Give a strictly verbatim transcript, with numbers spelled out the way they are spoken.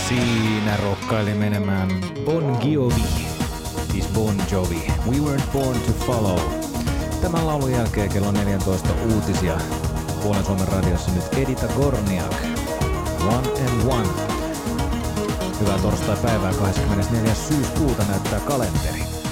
Siinä rokkaili menemään Bon Jovi, siis Bon Jovi, We Weren't Born to Follow. Tämän laulun jälkeen kello neljätoista uutisia. Puolen Suomen radiossa nyt Edita Gorniak, One and One. Hyvää torstai-päivää, kahdeskymmenesneljäs syyskuuta näyttää kalenteri.